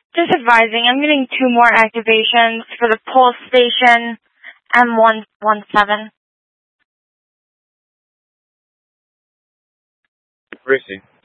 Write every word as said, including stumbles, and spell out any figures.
Just advising, I'm getting two more activations for the Pulse Station M one seventeen. Received.